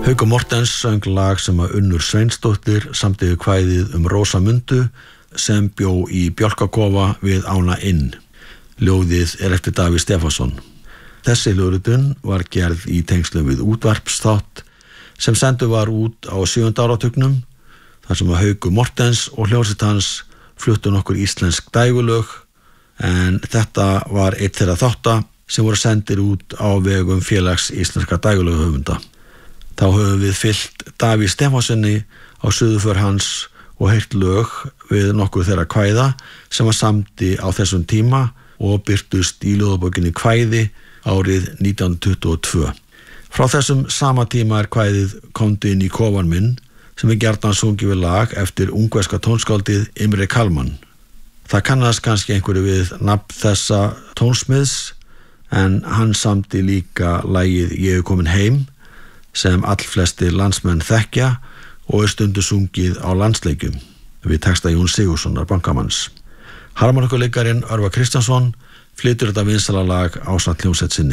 Haukur Mortens söng lag sem að Unnur Sveinsdóttir samdi kvæðið Rósamundu sem bjó í Bjálkakofa við ána inn. Ljóðið eftir Davíð Stefánsson. Þessi hljóðritun var gerð í tengslum við útvarpsþátt sem sendur var út á 7. áratugnum þar sem að Haukur Mortens og hljómsveit hans fluttu nokkur íslensk dægulög en þetta var eitt þeirra þátta sem voru sendir út á vegum félags íslenska dægulöghöfunda. Þá höfum við fylgt Davíð Stefánssoni á suðuför hans og heyrt lög við nokkur þeirra kvæða sem var samdi á þessum tíma og birtust í ljóðabókinni Kvæði árið 1922. Frá þessum sama tíma kvæðið Komdu inn í kofann minn sem gjarnan sungið við lag eftir ungverska tónskáldið Imre Kalman. Það kannast kannski einhverju við nafn þessa tónsmiðs en hann samdi líka lagið Ég er komin heim sem allflestir landsmenn þekkja og stundu sungið á landsleikjum við texta Jón Sigurðssonar bankamanns. Harmonikkuleikarinn Örvar Kristjánsson flytur þetta vinsæla lag ásamt hljómsveit sinni.